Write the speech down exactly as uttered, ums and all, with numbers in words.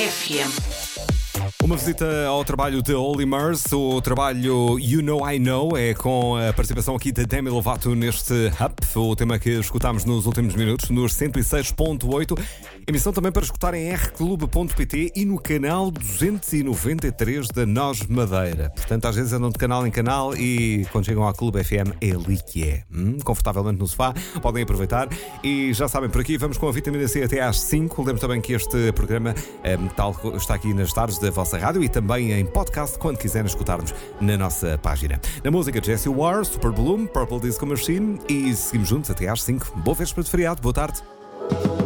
F M. Uma visita ao trabalho de Olly Murs, o trabalho You Know I Know, é com a participação aqui de Demi Lovato neste Up, o tema que escutámos nos últimos minutos, nos cento e seis ponto oito. Emissão também para escutar em r clube ponto p t e no canal duzentos e noventa e três da Nós Madeira. Portanto, às vezes andam de canal em canal e quando chegam à Clube F M é ali que é. Hum, confortavelmente no sofá, podem aproveitar. E já sabem, por aqui vamos com a vitamina C até às cinco. Lembro também que este programa um, tal, está aqui nas tardes da vossa rádio e também em podcast quando quiserem escutar-nos na nossa página. Na música, Jessie Ware, Super Bloom, Purple Disco Machine, e seguimos juntos até às cinco. Boa véspera de feriado, boa tarde.